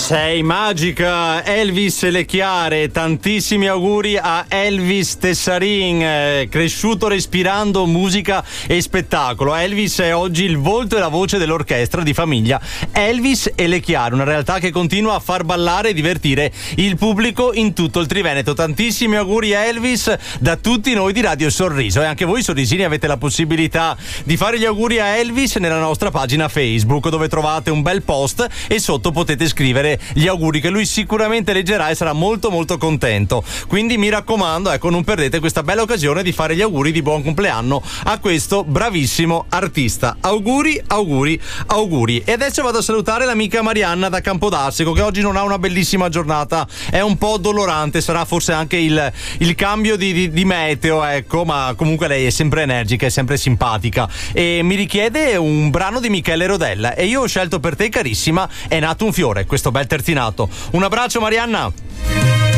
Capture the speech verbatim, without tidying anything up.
Sei magica, Elvis e le Chiare. Tantissimi auguri a Elvis Tessarin, eh, cresciuto respirando musica e spettacolo. Elvis è oggi il volto e la voce dell'orchestra di famiglia Elvis e le Chiare, una realtà che continua a far ballare e divertire il pubblico in tutto il Triveneto. Tantissimi auguri a Elvis da tutti noi di Radio Sorriso, e anche voi sorrisini avete la possibilità di fare gli auguri a Elvis nella nostra pagina Facebook, dove trovate un bel post e sotto potete scrivere gli auguri che lui sicuramente leggerà e sarà molto molto contento. Quindi mi raccomando, ecco, non perdete questa bella occasione di fare gli auguri di buon compleanno a questo bravissimo artista. Auguri, auguri, auguri. E adesso vado a salutare l'amica Marianna da Campodarsego, che oggi non ha una bellissima giornata, è un po' dolorante, sarà forse anche il, il cambio di, di, di meteo, ecco, ma comunque lei è sempre energica, è sempre simpatica e mi richiede un brano di Michele Rodella, e io ho scelto per te, carissima, È nato un fiore, questo bel terzinato. Un abbraccio, Marianna.